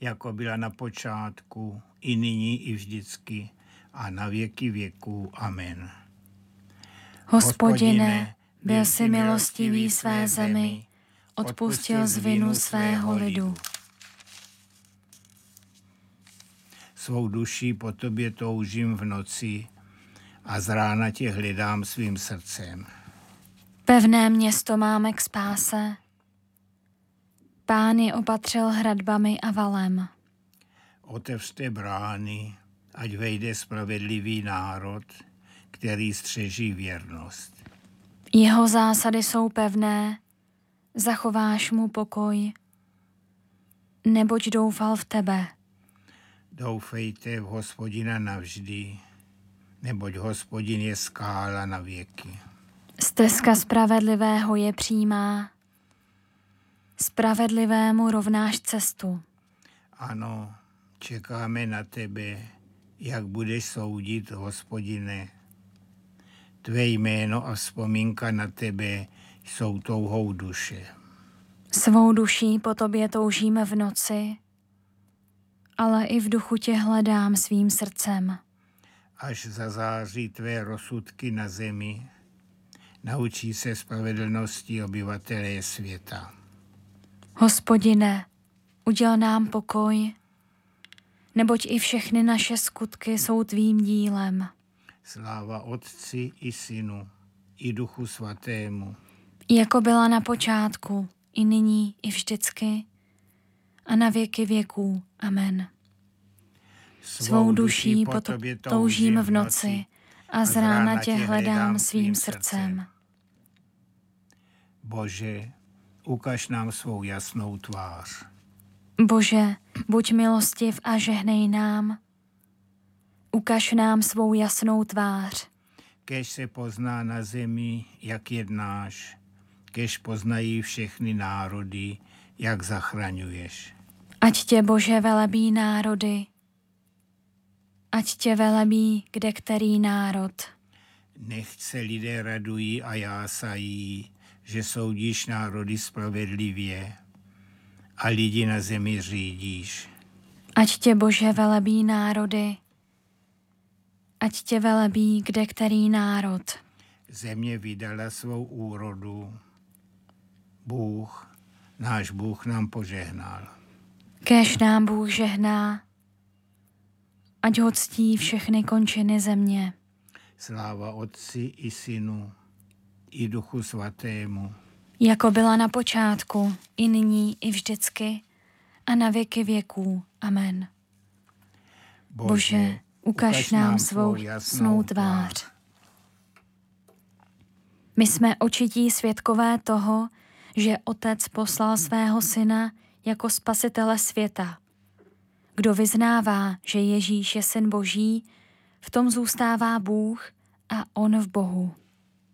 jako byla na počátku, i nyní, i vždycky, a na věky věků. Amen. Hospodine, byl jsi milostivý své zemi, odpustil z vinu svého lidu. Svou duší po tobě toužím v noci a z rána tě hledám svým srdcem. Pevné město máme k spáse. Pán je opatřil hradbami a valem. Otevřte brány, ať vejde spravedlivý národ, který střeží věrnost. Jeho zásady jsou pevné, zachováš mu pokoj, neboť doufal v tebe. Doufejte v Hospodina navždy, neboť Hospodin je skála na věky. Stezka spravedlivého je přímá, spravedlivému rovnáš cestu. Ano, čekáme na tebe, jak budeš soudit, Hospodine. Tvé jméno a vzpomínka na tebe jsou touhou duše. Svou duší po tobě toužíme v noci, ale i v duchu tě hledám svým srdcem. Až zazáří tvé rozsudky na zemi, naučí se spravedlnosti obyvatelé světa. Hospodine, uděl nám pokoj, neboť i všechny naše skutky jsou tvým dílem. Sláva Otci i Synu, i Duchu Svatému. Jako byla na počátku, i nyní, i vždycky, a na věky věků. Amen. Svou duší po tobě toužím v noci a z rána tě hledám svým srdcem. Bože, ukaž nám svou jasnou tvář. Bože, buď milostiv a žehnej nám. Ukaž nám svou jasnou tvář. Kéž se pozná na zemi, jak jednáš, kéž poznají všechny národy, jak zachraňuješ. Ať tě, Bože, velebí národy, ať tě velebí kde který národ. Nechť se lidé radují a jásají, že soudíš národy spravedlivě a lidi na zemi řídíš. Ať tě, Bože, velebí národy, ať tě velebí kde který národ. Země vydala svou úrodu. Náš Bůh nám požehnal. Kéž nám Bůh žehná, ať ho ctí všechny končiny země. Sláva Otci i Synu, i Duchu Svatému. Jako byla na počátku, i nyní, i vždycky, a na věky věků. Amen. Bože, ukaž nám svou jasnou tvář. My jsme očití svědkové toho, že Otec poslal svého Syna jako spasitele světa. Kdo vyznává, že Ježíš je Syn Boží, v tom zůstává Bůh a on v Bohu.